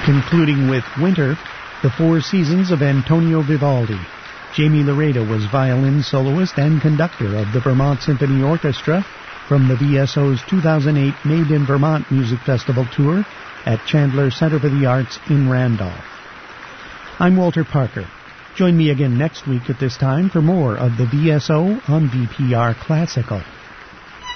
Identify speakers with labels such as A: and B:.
A: Concluding with Winter, the Four Seasons of Antonio Vivaldi. Jamie Laredo was violin soloist and conductor of the Vermont Symphony Orchestra from the VSO's 2008 Made in Vermont Music Festival tour at Chandler Center for the Arts in Randolph. I'm Walter Parker. Join me again next week at this time for more of the VSO on VPR Classical.